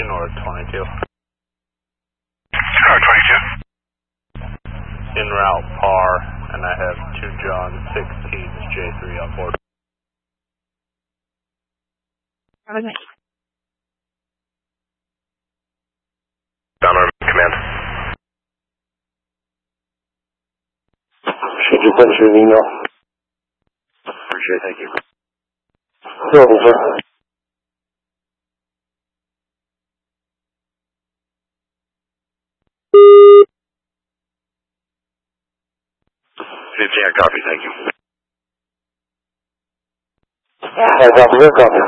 or 22? Car 22. En route par, and I have 2 John 16s J3 on board. Okay. Down on command. Should you send you an email? Appreciate it, thank you. You're welcome, sir. Yeah, copy, thank you. Hi, copy, good copy.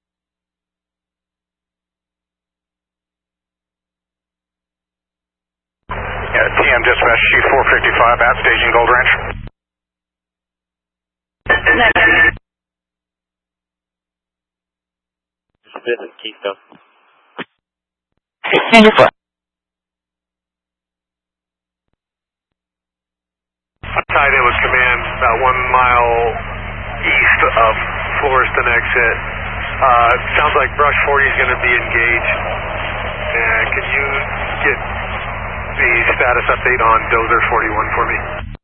Yeah, TM dispatch, sheet 455 at Station Gold Ranch. This is Keystone. 94. Tied in with command about 1 mile east of Floreston exit. Sounds like brush 40 is going to be engaged. And can you get the status update on Dozer 41 for me?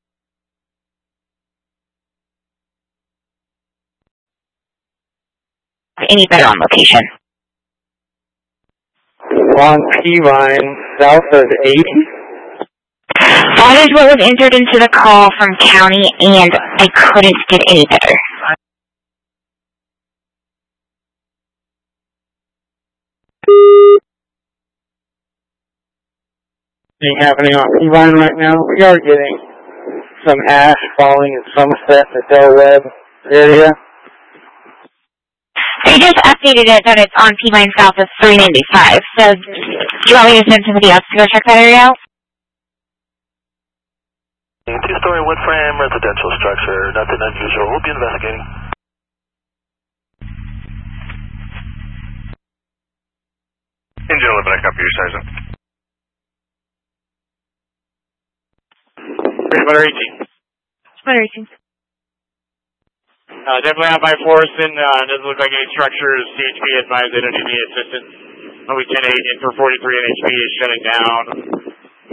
Any better on location? On P-line, south of 80. That is what was entered into the call from county, and I couldn't get any better. Anything happening on P-line right now? We are getting some ash falling in Somerset, the Del Webb area. They just updated it that it's on P-line south of 395, so do you want me to send somebody else to go check that area out? 2-story wood frame residential structure, nothing unusual. We'll be investigating. Engine 11, I copy your Sergeant. Splitter 18. Splitter 18. Definitely out by Forreston. Doesn't look like any structures. CHP advised they don't need any assistance. OE 10-8 in for 43 and HP is shutting down.